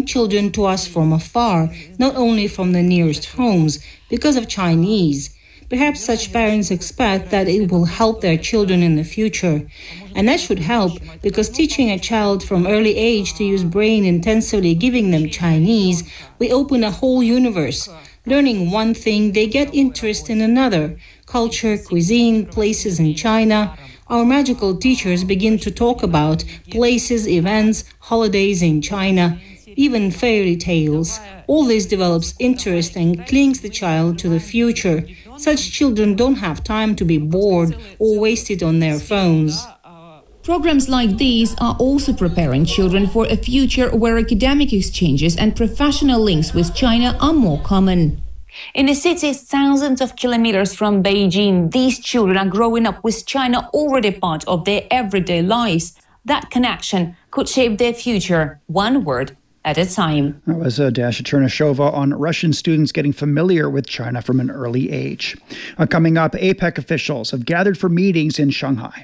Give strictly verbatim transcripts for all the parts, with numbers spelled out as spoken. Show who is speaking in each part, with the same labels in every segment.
Speaker 1: children to us from afar, not only from the nearest homes, because of Chinese. Perhaps such parents expect that it will help their children in the future. And that should help, because teaching a child from early age to use brain intensively, giving them Chinese, we open a whole universe. Learning one thing, they get interest in another. Culture, cuisine, places in China. Our magical teachers begin to talk about places, events, holidays in China, even fairy tales. All this develops interest and clings the child to the future. Such children don't have time to be bored or wasted on their phones.
Speaker 2: Programs like these are also preparing children for a future where academic exchanges and professional links with China are more common. In a city thousands of kilometers from Beijing, these children are growing up with China already part of their everyday lives. That connection could shape their future, one word at a time.
Speaker 3: That was uh, Dasha Chernashova on Russian students getting familiar with China from an early age. Uh, coming up, APEC officials have gathered for meetings in Shanghai.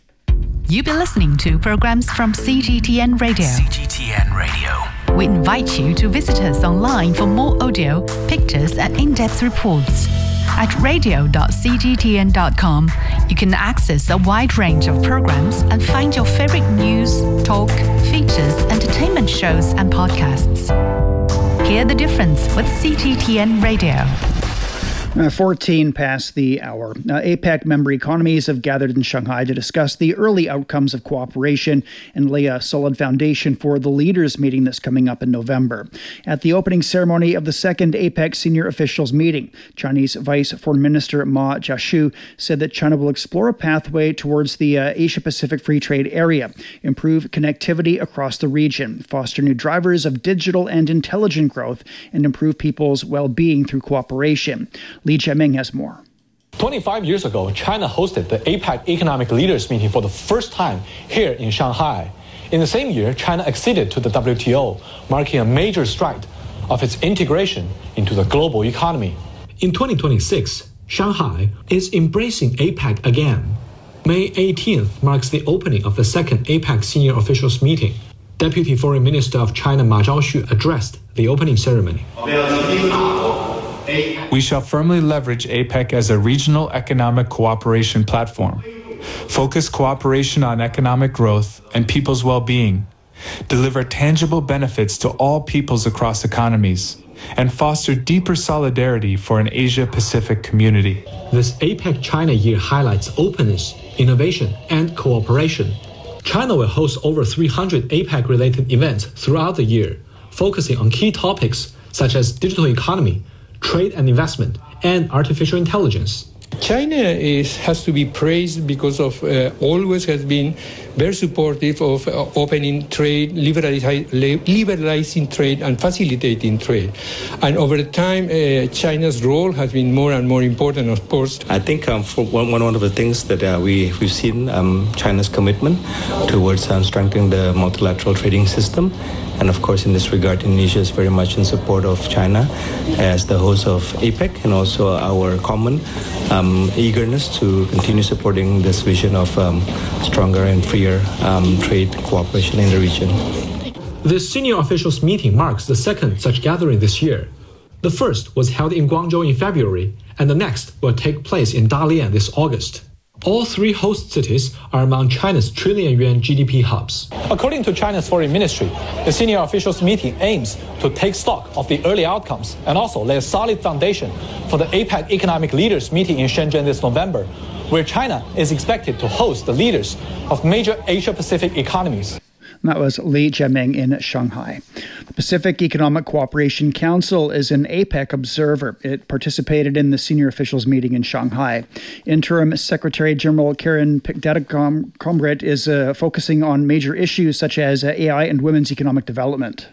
Speaker 4: You've been listening to programs from C G T N Radio.
Speaker 5: C G T N Radio.
Speaker 4: We invite you to visit us online for more audio, pictures, and in-depth reports. At radio dot c g t n dot com, you can access a wide range of programs and find your favorite news, talk, features, entertainment shows, and podcasts. Hear the difference with C G T N Radio.
Speaker 3: Uh, fourteen past the hour. Uh, APEC member economies have gathered in Shanghai to discuss the early outcomes of cooperation and lay a solid foundation for the leaders meeting that's coming up in November. At the opening ceremony of the second APEC senior officials meeting, Chinese Vice Foreign Minister Ma Jiashu said that China will explore a pathway towards the uh, Asia-Pacific Free Trade Area, improve connectivity across the region, foster new drivers of digital and intelligent growth, and improve people's well-being through cooperation. Li Jiaming has more.
Speaker 6: twenty-five years ago, China hosted the APEC Economic Leaders Meeting for the first time here in Shanghai. In the same year, China acceded to the W T O, marking a major stride of its integration into the global economy.
Speaker 7: In twenty twenty-six, Shanghai is embracing APEC again. May eighteenth marks the opening of the second APEC Senior Officials Meeting. Deputy Foreign Minister of China Ma Zhaoxu addressed the opening ceremony.
Speaker 8: We shall firmly leverage APEC as a regional economic cooperation platform, focus cooperation on economic growth and people's well-being, deliver tangible benefits to all peoples across economies, and foster deeper solidarity for an Asia-Pacific community.
Speaker 7: This APEC China Year highlights openness, innovation, and cooperation. China will host over three hundred APEC-related events throughout the year, focusing on key topics such as digital economy, trade and investment, and artificial intelligence.
Speaker 9: China is, has to be praised because of uh, always has been very supportive of uh, opening trade, liberalize, liberalizing trade, and facilitating trade. And over the time, uh, China's role has been more and more important, of course.
Speaker 10: I think um, for one, one of the things that uh, we, we've seen um, China's commitment towards um, strengthening the multilateral trading system. And of course, in this regard, Indonesia is very much in support of China as the host of APEC, and also our common um, eagerness to continue supporting this vision of um, stronger and freer um, trade cooperation in the region.
Speaker 7: This senior officials meeting marks the second such gathering this year. The first was held in Guangzhou in February, and the next will take place in Dalian this August. All three host cities are among China's trillion yuan G D P hubs.
Speaker 6: According to China's foreign ministry, the senior officials meeting aims to take stock of the early outcomes and also lay a solid foundation for the APEC economic leaders meeting in Shenzhen this November, where China is expected to host the leaders of major Asia-Pacific economies.
Speaker 3: That was Li Jiaming in Shanghai. The Pacific Economic Cooperation Council is an APEC observer. It participated in the senior officials meeting in Shanghai. Interim Secretary General Karen Pickdetta-Combrett is uh, focusing on major issues such as uh, A I and women's economic development.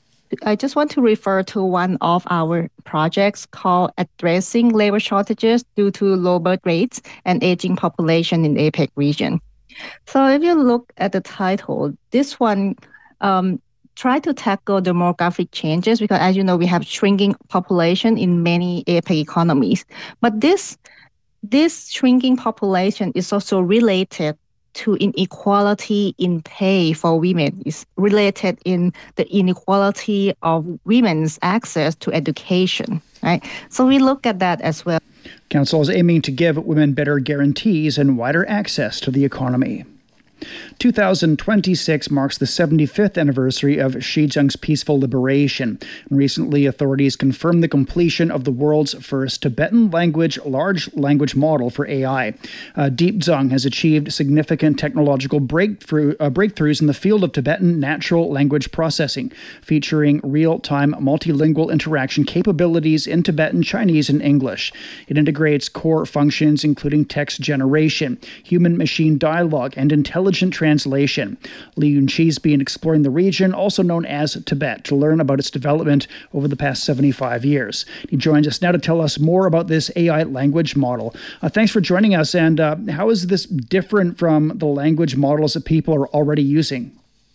Speaker 11: I just want to refer to one of our projects called Addressing Labor Shortages Due to Low Birth Rates and Aging Population in APEC Region. So if you look at the title, this one um, try to tackle demographic changes because, as you know, we have shrinking population in many APEC economies. But this this shrinking population is also related to inequality in pay for women. It's related in the inequality of women's access to education, right? So we look at that as well.
Speaker 3: Council is aiming to give women better guarantees and wider access to the economy. two thousand twenty-six marks the seventy-fifth anniversary of Xinjiang's peaceful liberation. Recently, authorities confirmed the completion of the world's first Tibetan language large language model for A I. Uh, DeepZong has achieved significant technological breakthrough, uh, breakthroughs in the field of Tibetan natural language processing, featuring real-time multilingual interaction capabilities in Tibetan, Chinese, and English. It integrates core functions including text generation, human-machine dialogue, and intelligence translation. Li Yunqi's been exploring the region, also known as Tibet, to learn about its development over the past seventy-five years. He joins us now to tell us more about this A I language model. Uh, thanks for joining us. And uh, how is this different from the language models that people are already using?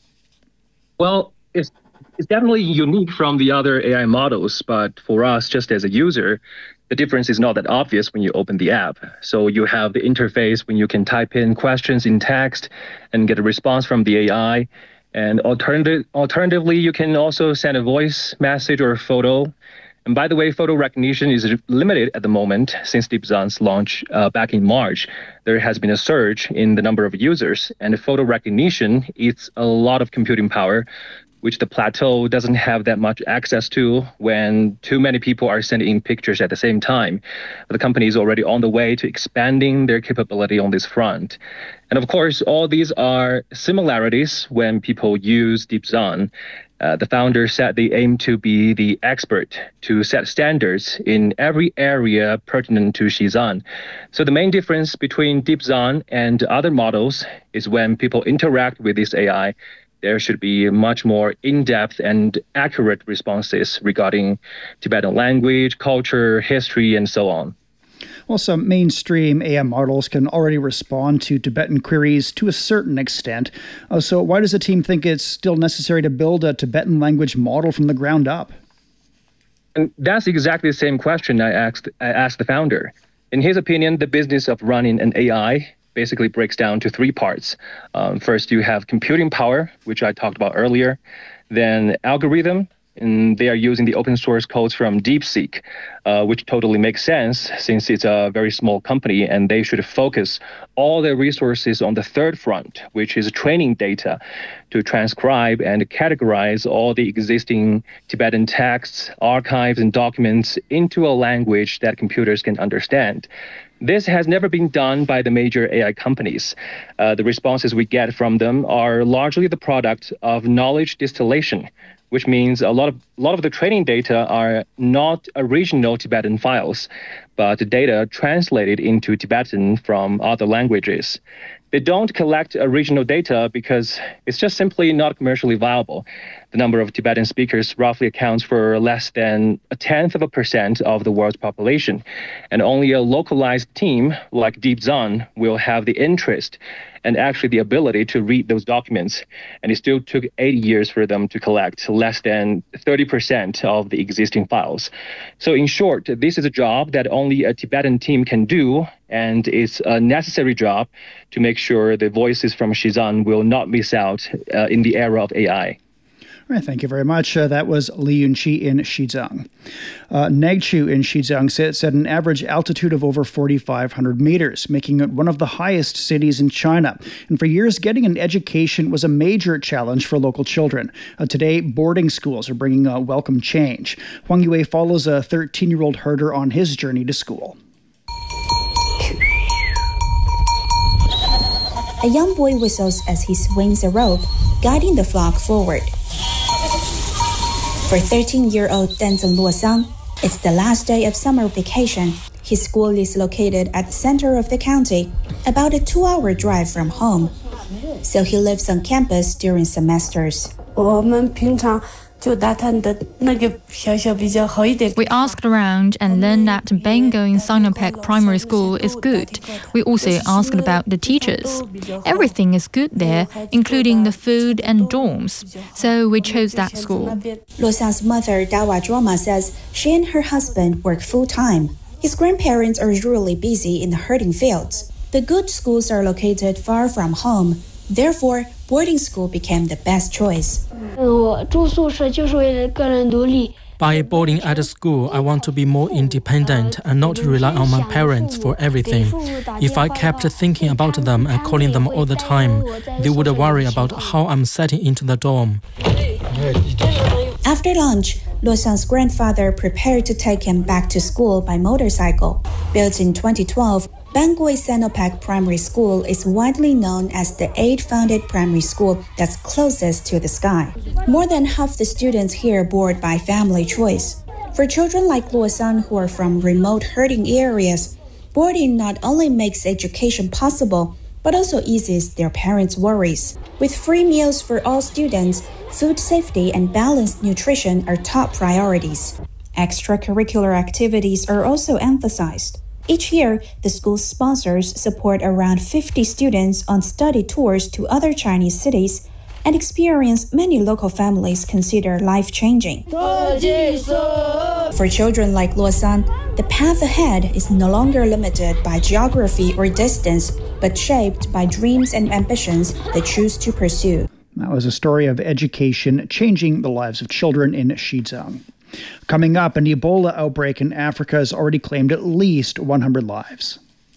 Speaker 5: Well, it's, it's definitely unique from the other A I models, but for us, just as a user, the difference is not that obvious when you open the app. So you have the interface when you can type in questions in text and get a response from the A I. And alternative, alternatively, you can also send a voice message or a photo. And by the way, photo recognition is limited at the moment since DeepZong's launch uh, back in March. There has been a surge in the number of users, and photo recognition is a lot of computing power, which the plateau doesn't have that much access to when too many people are sending in pictures at the same time. The company is already on the way to expanding their capability on this front. And of course, all these are similarities when people use DeepZong. Uh, the founder said they aim to be the expert to set standards in every area pertinent to Xizang. So the main difference between DeepZong and other models is when people interact with this A I, there should be much more in-depth and accurate responses regarding Tibetan language, culture, history, and so on.
Speaker 3: Well, some mainstream A I models can already respond to Tibetan queries to a certain extent. Uh, so why does the team think it's still necessary to build a Tibetan language model from the ground up?
Speaker 5: And that's exactly the same question I asked, I asked the founder. In his opinion, the business of running an A I basically breaks down to three parts. Um, first, you have computing power, which I talked about earlier. Then algorithm, and they are using the open source codes from DeepSeek, uh, which totally makes sense since it's a very small company and they should focus all their resources on the third front, which is training data to transcribe and categorize all the existing Tibetan texts, archives, and documents into a language that computers can understand. This has never been done by the major A I companies. Uh, the responses we get from them are largely the product of knowledge distillation, which means a lot of a lot of the training data are not original Tibetan files, but data translated into Tibetan from other languages. They don't collect original data because it's just simply not commercially viable. The number of Tibetan speakers roughly accounts for less than a tenth of a percent of the world's population, and only a localized team like DeepZong will have the interest and actually the ability to read those documents. And it still took eighty years for them to collect less than thirty percent of the existing files. So in short, this is a job that only a Tibetan team can do, and it's a necessary job to make sure the voices from Xizang will not miss out uh, in the era of A I.
Speaker 3: All right, thank you very much. Uh, that was Li Yunqi in Xizang. Uh, Nagchu in Xizang sits at an average altitude of over forty-five hundred meters, making it one of the highest cities in China. And for years, getting an education was a major challenge for local children. Uh, today, boarding schools are bringing a welcome change. Huang Yue follows a thirteen-year-old herder on his journey to school.
Speaker 12: A young boy whistles as he swings a rope, guiding the flock forward. For thirteen-year-old Denzhen Luosang, it's the last day of summer vacation. His school is located at the center of the county, about a two-hour drive from home. So he lives on campus during semesters.
Speaker 13: We asked around and learned that Bango in Sinopec Primary School is good. We also asked about the teachers. Everything is good there, including the food and dorms. So we chose that school.
Speaker 12: Luosang's mother, Dawa Zhuoma, says she and her husband work full-time. His grandparents are usually busy in the herding fields. The good schools are located far from home. Therefore, boarding school became the best choice.
Speaker 14: By boarding at a school, I want to be more independent and not rely on my parents for everything. If I kept thinking about them and calling them all the time, they would worry about how I'm setting into the dorm.
Speaker 12: After lunch, Luo Xiang's grandfather prepared to take him back to school by motorcycle. Built in twenty twelve, Bangui Sinopec Primary School is widely known as the aid-funded primary school that's closest to the sky. More than half the students here board by family choice. For children like Luo Xiang who are from remote herding areas, boarding not only makes education possible, but also eases their parents' worries. With free meals for all students, food safety and balanced nutrition are top priorities. Extracurricular activities are also emphasized. Each year, the school's sponsors support around fifty students on study tours to other Chinese cities, an experience many local families consider life-changing. For children like Luo Xiang, the path ahead is no longer limited by geography or distance, but shaped by dreams and ambitions they choose to pursue.
Speaker 3: That was a story of education changing the lives of children in Xizang. Coming up, an Ebola outbreak in Africa has already claimed at least one hundred lives.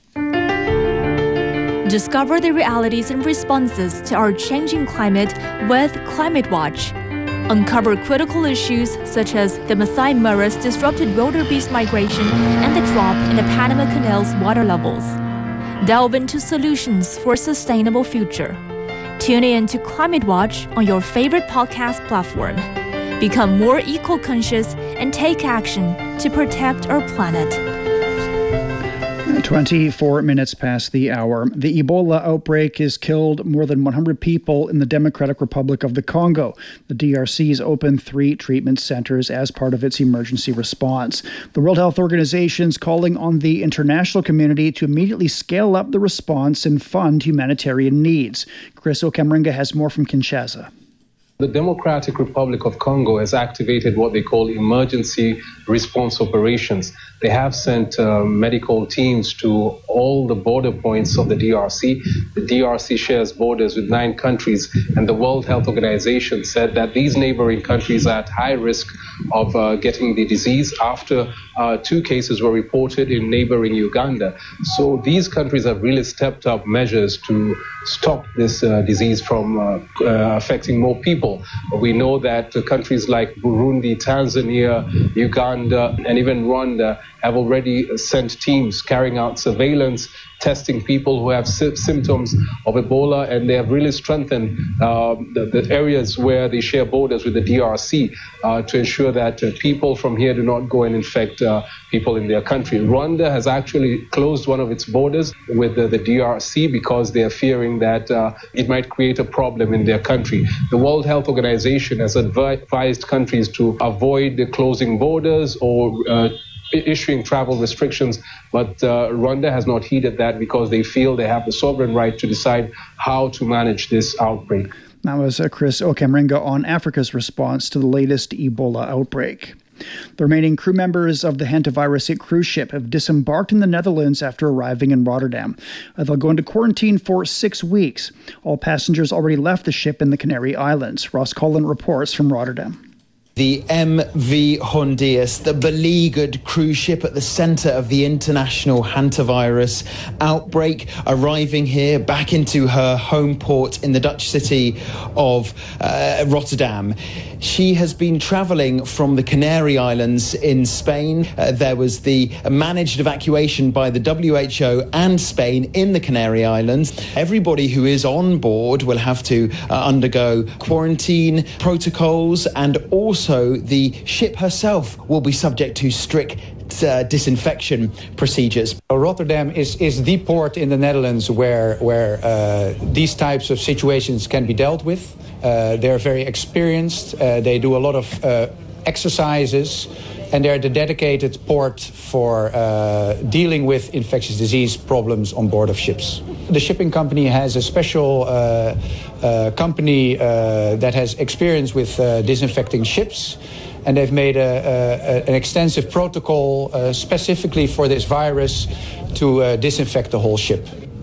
Speaker 15: Discover the realities and responses to our changing climate with Climate Watch. Uncover critical issues such as the Masai Mara's disrupted wildebeest migration and the drop in the Panama Canal's water levels. Delve into solutions for a sustainable future. Tune in to Climate Watch on your favorite podcast platform. Become more eco-conscious and take action to protect our planet.
Speaker 3: twenty-four minutes past the hour. The Ebola outbreak has killed more than one hundred people in the Democratic Republic of the Congo. The D R C has opened three treatment centers as part of its emergency response. The World Health Organization is calling on the international community to immediately scale up the response and fund humanitarian needs. Chris Okamringa has more from Kinshasa.
Speaker 16: The Democratic Republic of Congo has activated what they call emergency response operations. They have sent uh, medical teams to all the border points of the D R C. The D R C shares borders with nine countries, and the World Health Organization said that these neighboring countries are at high risk of uh, getting the disease after uh, two cases were reported in neighboring Uganda. So these countries have really stepped up measures to stop this uh, disease from uh, uh, affecting more people. We know that uh, countries like Burundi, Tanzania, Uganda, and even Rwanda have already sent teams carrying out surveillance, testing people who have sy- symptoms of Ebola, and they have really strengthened uh, the, the areas where they share borders with the D R C uh, to ensure that uh, people from here do not go and infect uh, people in their country. Rwanda has actually closed one of its borders with the, the D R C because they are fearing that uh, it might create a problem in their country. The World Health Organization has advised countries to avoid closing borders or uh, issuing travel restrictions, but uh, Rwanda has not heeded that because they feel they have the sovereign right to decide how to manage this outbreak.
Speaker 3: That was uh, Chris Okamringa on Africa's response to the latest Ebola outbreak. The remaining crew members of the hantavirus cruise ship have disembarked in the Netherlands after arriving in Rotterdam. Uh, they'll go into quarantine for six weeks. All passengers already left the ship in the Canary Islands. Ross Collin reports from Rotterdam.
Speaker 17: The M V Hondius, the beleaguered cruise ship at the centre of the international hantavirus outbreak, arriving here back into her home port in the Dutch city of uh, Rotterdam. She has been travelling from the Canary Islands in Spain. Uh, there was the managed evacuation by the W H O and Spain in the Canary Islands. Everybody who is on board will have to uh, undergo quarantine protocols, and also Also, the ship herself will be subject to strict uh, disinfection procedures.
Speaker 18: Rotterdam is, is the port in the Netherlands where, where uh, these types of situations can be dealt with. Uh, they're very experienced. Uh, they do a lot of uh, exercises, and they're the dedicated port for uh, dealing with infectious disease problems on board of ships. The shipping company has a special uh, uh, company uh, that has experience with uh, disinfecting ships, and they've made a, a, an extensive protocol uh, specifically for this virus to uh, disinfect the whole ship.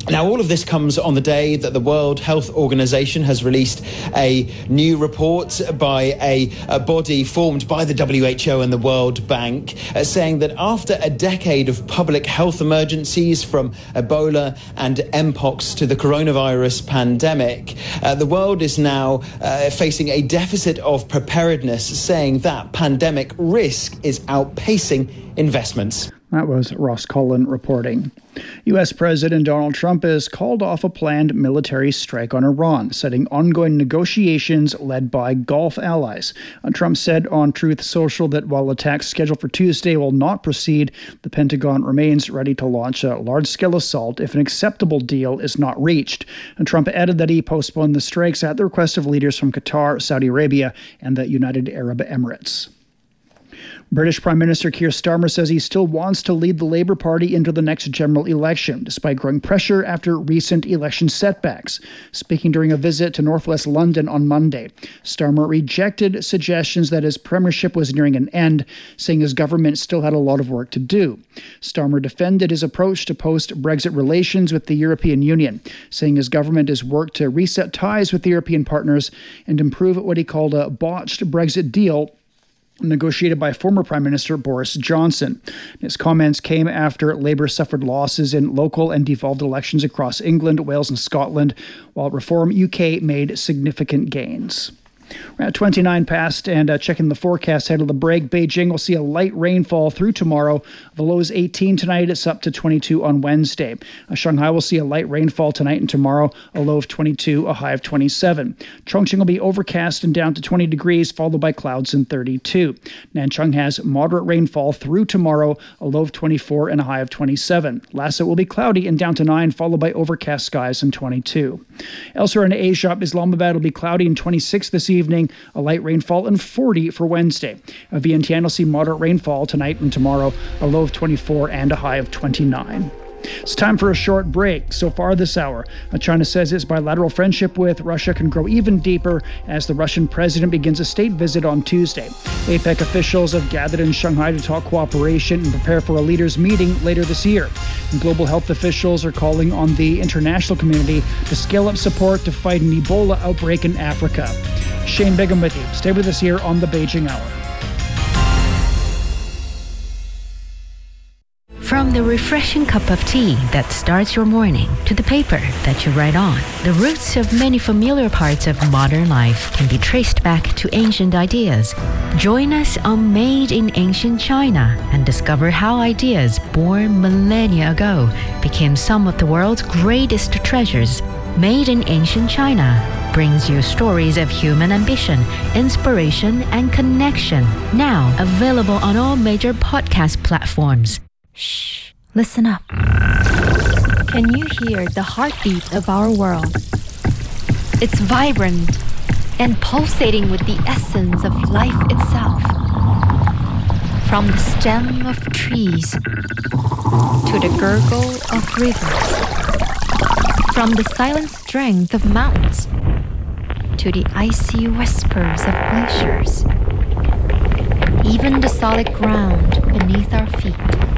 Speaker 17: Now, all of this comes on the day that the World Health Organization has released a new report by a, a body formed by the W H O and the World Bank, uh, saying that after a decade of public health emergencies from Ebola and Mpox to the coronavirus pandemic, uh, the world is now uh, facing a deficit of preparedness, saying that pandemic risk is outpacing investments.
Speaker 3: That was Ross Cullen reporting. U S President Donald Trump has called off a planned military strike on Iran, citing ongoing negotiations led by Gulf allies. Trump said on Truth Social that while attacks scheduled for Tuesday will not proceed, the Pentagon remains ready to launch a large-scale assault if an acceptable deal is not reached. And Trump added that he postponed the strikes at the request of leaders from Qatar, Saudi Arabia, and the United Arab Emirates. British Prime Minister Keir Starmer says he still wants to lead the Labour Party into the next general election, despite growing pressure after recent election setbacks. Speaking during a visit to northwest London on Monday, Starmer rejected suggestions that his premiership was nearing an end, saying his government still had a lot of work to do. Starmer defended his approach to post-Brexit relations with the European Union, saying his government has worked to reset ties with the European partners and improve what he called a botched Brexit deal negotiated by former Prime Minister Boris Johnson. His comments came after Labour suffered losses in local and devolved elections across England, Wales and Scotland, while Reform U K made significant gains. We're at twenty-nine past, and uh, checking the forecast ahead of the break, Beijing will see a light rainfall through tomorrow. The low is eighteen tonight. It's up to twenty-two on Wednesday. Uh, Shanghai will see a light rainfall tonight and tomorrow, a low of twenty-two, a high of twenty-seven. Chongqing will be overcast and down to twenty degrees, followed by clouds and thirty-two. Nanchang has moderate rainfall through tomorrow, a low of twenty-four and a high of twenty-seven. Lhasa will be cloudy and down to nine, followed by overcast skies and twenty-two. Elsewhere in Asia, Islamabad will be cloudy and twenty-six this evening. Evening, a light rainfall and forty for Wednesday. Vientiane will see moderate rainfall tonight and tomorrow, a low of twenty-four and a high of twenty-nine. It's time for a short break. So far this hour, China says its bilateral friendship with Russia can grow even deeper as the Russian president begins a state visit on Tuesday. APEC officials have gathered in Shanghai to talk cooperation and prepare for a leaders' meeting later this year. And global health officials are calling on the international community to scale up support to fight an Ebola outbreak in Africa. Shane Bigham with you. Stay with us here on the Beijing Hour.
Speaker 19: From the refreshing cup of tea that starts your morning to the paper that you write on, the roots of many familiar parts of modern life can be traced back to ancient ideas. Join us on Made in Ancient China and discover how ideas born millennia ago became some of the world's greatest treasures. Made in Ancient China brings you stories of human ambition, inspiration, and connection. Now available on all major podcast platforms.
Speaker 15: Shh, listen up. Can you hear the heartbeat of our world? It's vibrant and pulsating with the essence of life itself. From the stem of trees to the gurgle of rivers, from the silent strength of mountains to the icy whispers of glaciers, even the solid ground beneath our feet.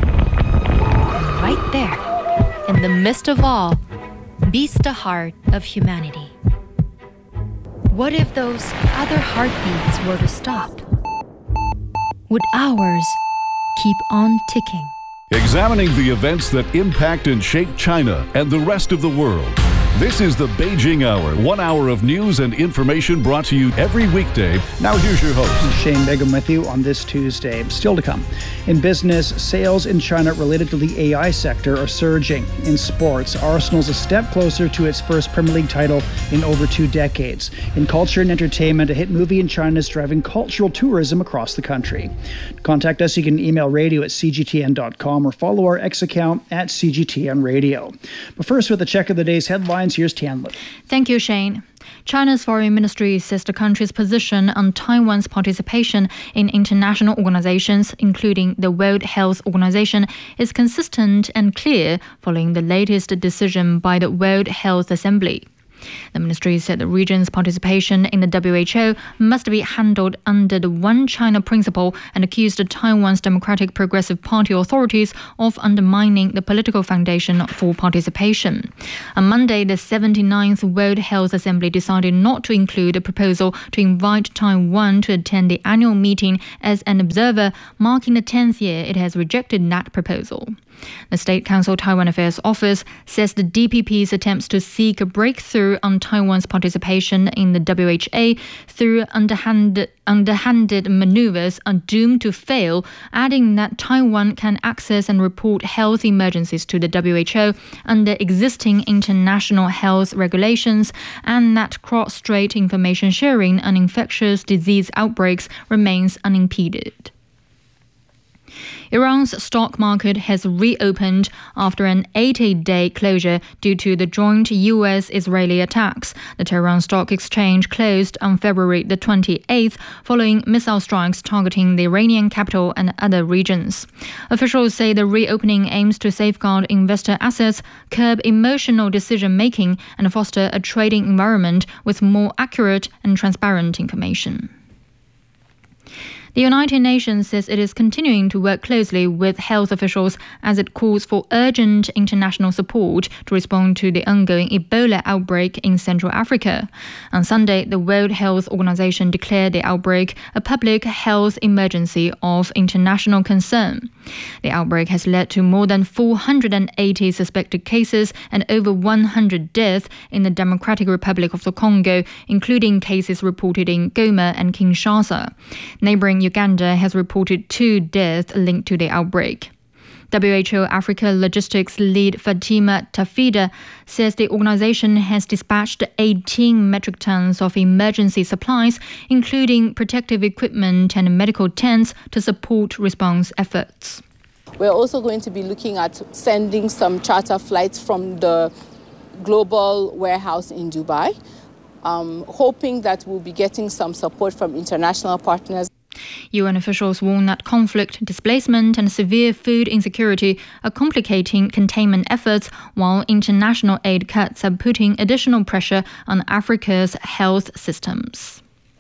Speaker 15: Right there, in the midst of all, beats the heart of humanity. What if those other heartbeats were to stop? Would ours keep on ticking?
Speaker 20: Examining the events that impact and shape China and the rest of the world. This is the Beijing Hour, one hour of news and information brought to you every weekday. Now here's your host.
Speaker 3: Shane Bigham with you on this Tuesday. Still to come. In business, sales in China related to the A I sector are surging. In sports, Arsenal's a step closer to its first Premier League title in over two decades. In culture and entertainment, a hit movie in China is driving cultural tourism across the country. To contact us, you can email radio at c g t n dot com or follow our X account at C G T N Radio. But first, with a check of the day's headlines, here's Tian Li.
Speaker 13: Thank you, Shane. China's foreign ministry says the country's position on Taiwan's participation in international organizations, including the World Health Organization, is consistent and clear following the latest decision by the World Health Assembly. The ministry said the region's participation in the W H O must be handled under the One China principle and accused Taiwan's Democratic Progressive Party authorities of undermining the political foundation for participation. On Monday, the seventy-ninth World Health Assembly decided not to include a proposal to invite Taiwan to attend the annual meeting as an observer, marking the tenth year it has rejected that proposal. The State Council Taiwan Affairs Office says the D P P's attempts to seek a breakthrough on Taiwan's participation in the W H A through underhanded, underhanded maneuvers are doomed to fail, adding that Taiwan can access and report health emergencies to the W H O under existing international health regulations, and that cross-strait information sharing on infectious disease outbreaks remains unimpeded. Iran's stock market has reopened after an eighty-day closure due to the joint U S-Israeli attacks. The Tehran Stock Exchange closed on February the twenty-eighth following missile strikes targeting the Iranian capital and other regions. Officials say the reopening aims to safeguard investor assets, curb emotional decision-making, and foster a trading environment with more accurate and transparent information. The United Nations says it is continuing to work closely with health officials as it calls for urgent international support to respond to the ongoing Ebola outbreak in Central Africa. On Sunday, the World Health Organization declared the outbreak a public health emergency of international concern. The outbreak has led to more than four hundred eighty suspected cases and over one hundred deaths in the Democratic Republic of the Congo, including cases reported in Goma and Kinshasa. Neighboring Uganda has reported two deaths linked to the outbreak. W H O Africa Logistics lead Fatima Tafida says the organization has dispatched eighteen metric tons of emergency supplies, including protective equipment and medical tents, to support response efforts.
Speaker 21: We're also going to be looking at sending some charter flights from the global warehouse in Dubai, um, hoping that we'll be getting some support from international partners.
Speaker 13: U N officials warn that conflict, displacement, and severe food insecurity are complicating containment efforts, while international aid cuts are putting additional pressure on Africa's health systems.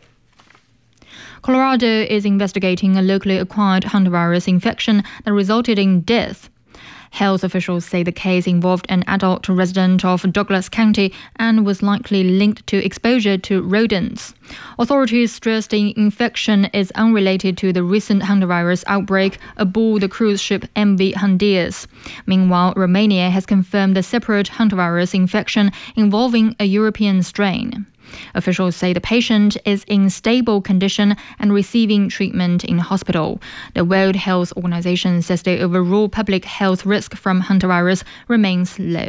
Speaker 13: Colorado is investigating a locally acquired hantavirus infection that resulted in death. Health officials say the case involved an adult resident of Douglas County and was likely linked to exposure to rodents. Authorities stress the infection is unrelated to the recent hantavirus outbreak aboard the cruise ship M V Hondias. Meanwhile, Romania has confirmed a separate hantavirus infection involving a European strain. Officials say the patient is in stable condition and receiving treatment in hospital. The World Health Organization says the overall public health risk from hantavirus remains low.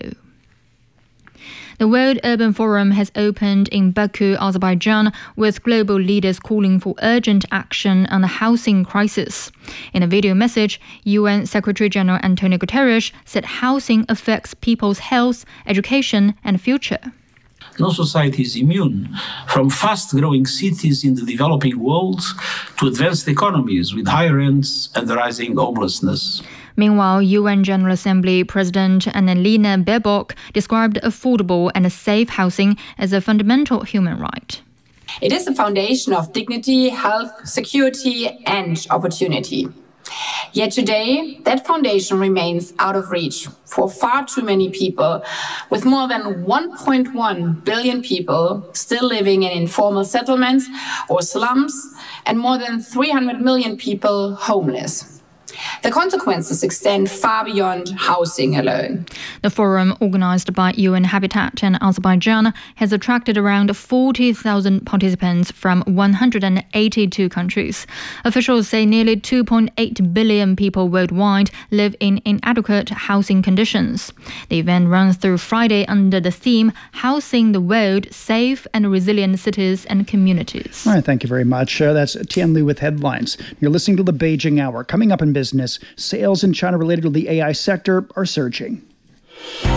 Speaker 13: The World Urban Forum has opened in Baku, Azerbaijan, with global leaders calling for urgent action on the housing crisis. In a video message, U N Secretary-General Antonio Guterres said housing affects people's health, education, and future.
Speaker 22: No society is immune, from fast-growing cities in the developing world to advanced economies with high rents and rising homelessness.
Speaker 13: Meanwhile, U N General Assembly President Annalena Baerbock described affordable and safe housing as a fundamental human right.
Speaker 23: It is the foundation of dignity, health, security, and opportunity. Yet today, that foundation remains out of reach for far too many people, with more than one point one billion people still living in informal settlements or slums, and more than three hundred million people homeless. The consequences extend far beyond housing alone.
Speaker 13: The forum, organized by U N Habitat and Azerbaijan, has attracted around forty thousand participants from one hundred eighty-two countries. Officials say nearly two point eight billion people worldwide live in inadequate housing conditions. The event runs through Friday under the theme Housing the World, Safe and Resilient Cities and Communities.
Speaker 3: All right, thank you very much. Uh, that's Tian Liu with headlines. You're listening to the Beijing Hour. Coming up in business, sales in China related to the A I sector are surging.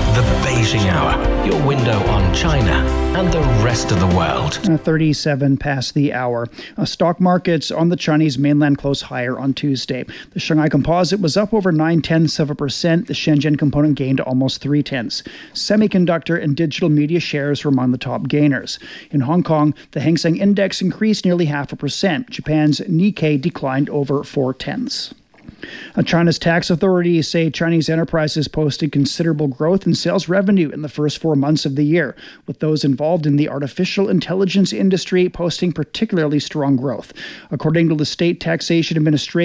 Speaker 1: The Beijing Hour, your window on China and the rest of the world.
Speaker 3: Uh, thirty-seven past the hour. Uh, stock markets on the Chinese mainland closed higher on Tuesday. The Shanghai Composite was up over nine tenths of a percent. The Shenzhen Component gained almost three tenths. Semiconductor and digital media shares were among the top gainers. In Hong Kong, the Hang Seng Index increased nearly half a percent. Japan's Nikkei declined over four tenths. Uh, China's tax authorities say Chinese enterprises posted considerable growth in sales revenue in the first four months of the year, with those involved in the artificial intelligence industry posting particularly strong growth. According to the State Taxation Administration,